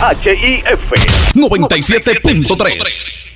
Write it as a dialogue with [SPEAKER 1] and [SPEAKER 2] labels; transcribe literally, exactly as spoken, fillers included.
[SPEAKER 1] H I F
[SPEAKER 2] noventa y siete punto tres.